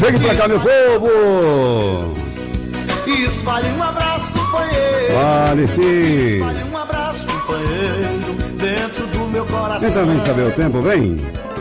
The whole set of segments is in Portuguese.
Chegue pra cá, meu povo! Espalhe um abraço, companheiro. Vale sim. Espalhe um abraço, companheiro, dentro do meu coração. Então vem saber o tempo, vem.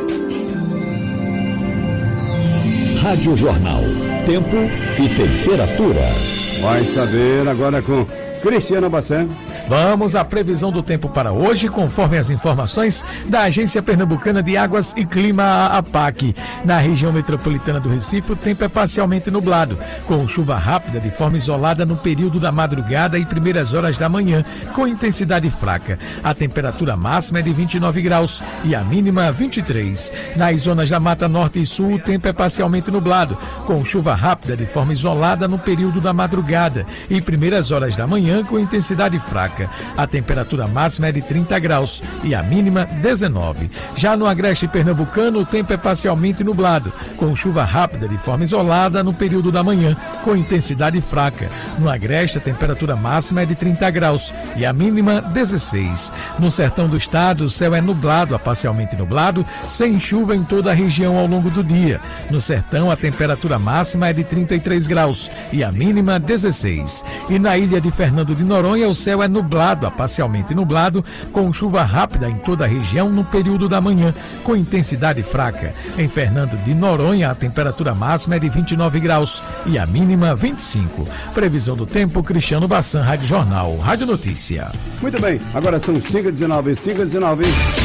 Rádio Jornal, tempo e temperatura. Vai saber agora com Cristiano Bassan. Vamos à previsão do tempo para hoje, conforme as informações da Agência Pernambucana de Águas e Clima, a APAC. Na região metropolitana do Recife, o tempo é parcialmente nublado, com chuva rápida de forma isolada no período da madrugada e primeiras horas da manhã, com intensidade fraca. A temperatura máxima é de 29 graus e a mínima 23. Nas zonas da Mata Norte e Sul, o tempo é parcialmente nublado, com chuva rápida de forma isolada no período da madrugada e primeiras horas da manhã, com intensidade fraca. A temperatura máxima é de 30 graus e a mínima 19. Já no agreste pernambucano, o tempo é parcialmente nublado, com chuva rápida de forma isolada no período da manhã, com intensidade fraca. No agreste, a temperatura máxima é de 30 graus e a mínima 16. No sertão do estado, o céu é nublado a parcialmente nublado, sem chuva em toda a região ao longo do dia. No sertão, a temperatura máxima é de 33 graus e a mínima 16. E na ilha de Fernando de Noronha, o céu é nublado a parcialmente nublado, com chuva rápida em toda a região no período da manhã, com intensidade fraca. Em Fernando de Noronha, a temperatura máxima é de 29 graus e a mínima 25. Previsão do tempo, Cristiano Bassan, Rádio Jornal, Rádio Notícia. Muito bem, agora são 5h19, 5h19.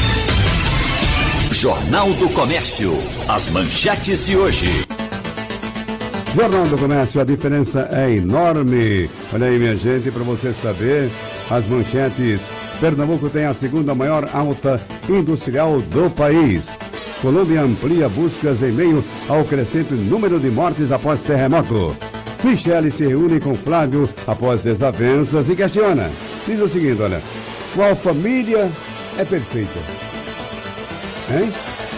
Jornal do Comércio, as manchetes de hoje. Jornal do Comércio, a diferença é enorme. Olha aí, minha gente, para você saber as manchetes. Pernambuco tem a segunda maior alta industrial do país. Colômbia amplia buscas em meio ao crescente número de mortes após terremoto. Michele se reúne com Flávio após desavenças e questiona. Diz o seguinte, olha, qual família é perfeita? Hein?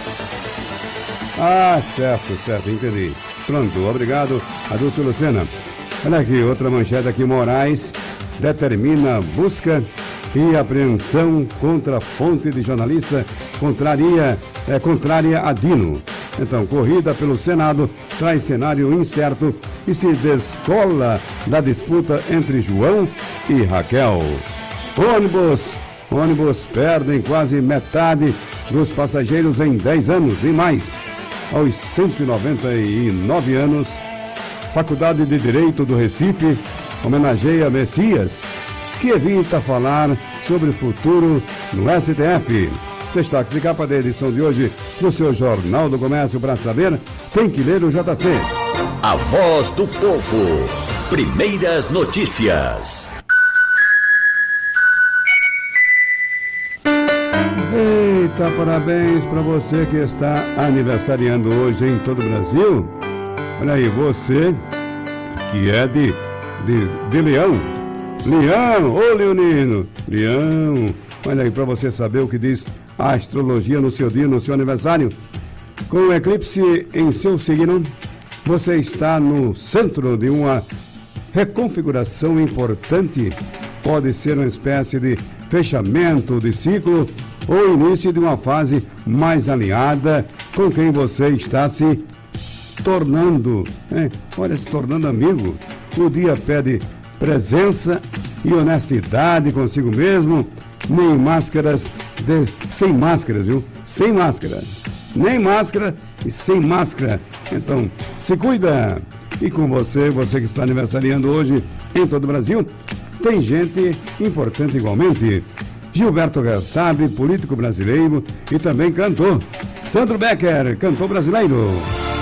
Ah, certo, entendi. Pronto, obrigado, Adúlcio Lucena. Olha aqui, outra manchete aqui, Moraes determina busca e apreensão contra fonte de jornalista contrária a Dino. Então, corrida pelo Senado traz cenário incerto e se descola da disputa entre João e Raquel. Ônibus perdem quase metade dos passageiros em 10 anos e mais. Aos 199 anos, Faculdade de Direito do Recife homenageia Messias, que evita falar sobre o futuro no STF. Destaques de capa da edição de hoje do seu Jornal do Comércio. Para saber, tem que ler o JC. A voz do povo. Primeiras notícias. Eita, parabéns para você que está aniversariando hoje em todo o Brasil. Olha aí, você que é de Leão. Leão, ô Leonino. Leão. Olha aí, para você saber o que diz a astrologia no seu dia, no seu aniversário. Com o eclipse em seu signo, você está no centro de uma reconfiguração importante. Pode ser uma espécie de fechamento de ciclo ou início de uma fase mais alinhada com quem você está se tornando, se tornando amigo. O dia pede presença e honestidade consigo mesmo, sem máscaras, viu? Sem máscara. Nem máscara e sem máscara. Então, se cuida. E com você que está aniversariando hoje em todo o Brasil, tem gente importante igualmente. Gilberto Kassab, político brasileiro e também cantor. Sandro Becker, cantor brasileiro.